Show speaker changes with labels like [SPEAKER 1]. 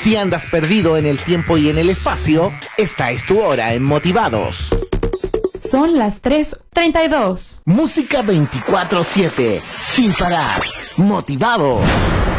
[SPEAKER 1] Si andas perdido en el tiempo y en el espacio, esta es tu hora en Motivados.
[SPEAKER 2] Son las 3:32.
[SPEAKER 1] Música 24/7, sin parar. Motivados.